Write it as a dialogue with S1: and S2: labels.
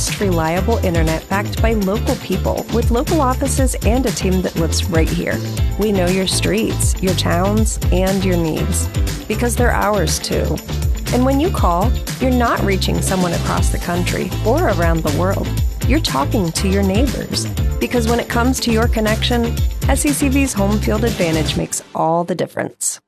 S1: fast, reliable internet backed by local people with local offices and a team that lives right here. We know your streets, your towns, and your needs because they're ours too. And when you call, you're not reaching someone across the country or around the world. You're talking to your neighbors because when it comes to your connection, SECV's Home Field Advantage makes all the difference.